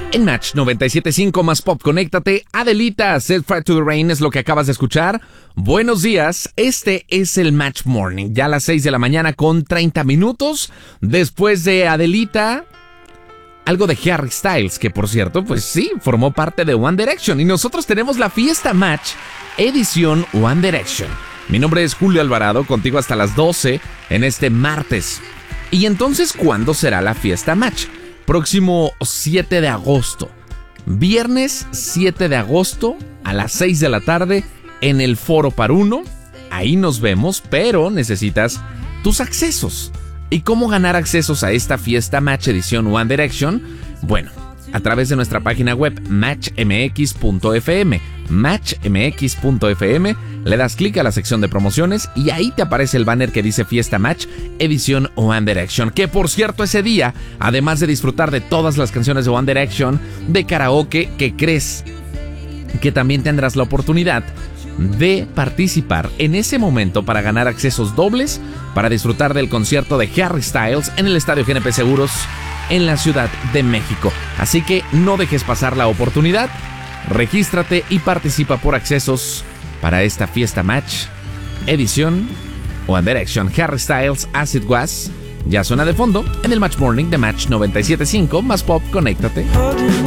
En Match 97.5 más pop, conéctate. Adelita, Set Fire to the Rain es lo que acabas de escuchar. Buenos días, este es el Match Morning. Ya a las 6 de la mañana con 30 minutos. Después de Adelita, algo de Harry Styles, que por cierto, pues sí, formó parte de One Direction. Y nosotros tenemos la fiesta Match, edición One Direction. Mi nombre es Julio Alvarado, contigo hasta las 12 en este martes. Y entonces, ¿cuándo será la fiesta Match? Próximo 7 de agosto. Viernes 7 de agosto a las 6 de la tarde en el Foro Paruno. Ahí nos vemos, pero necesitas tus accesos. ¿Y cómo ganar accesos a esta fiesta Match edición One Direction? Bueno, a través de nuestra página web matchmx.fm. Matchmx.fm, le das clic a la sección de promociones y ahí te aparece el banner que dice Fiesta Match edición One Direction. Que por cierto, ese día, además de disfrutar de todas las canciones de One Direction, de karaoke, ¿qué crees? Que también tendrás la oportunidad de participar en ese momento para ganar accesos dobles para disfrutar del concierto de Harry Styles en el Estadio GNP Seguros en la Ciudad de México. Así que no dejes pasar la oportunidad, regístrate y participa por accesos para esta fiesta Match edición One Direction. Harry Styles, As It Was, ya suena de fondo en el Match Morning de Match 97.5 más pop, conéctate.